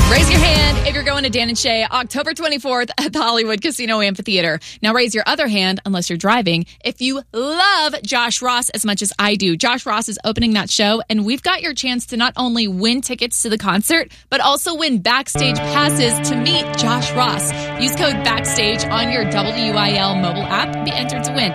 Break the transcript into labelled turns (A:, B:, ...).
A: Raise your hand if you're going to Dan and Shay October 24th at the Hollywood Casino Amphitheater. Now raise your other hand, unless you're driving, if you love Josh Ross as much as I do. Josh Ross is opening that show, and we've got your chance to not only win tickets to the concert, but also win backstage passes to meet Josh Ross. Use code BACKSTAGE on your WIL mobile app. Be entered to win.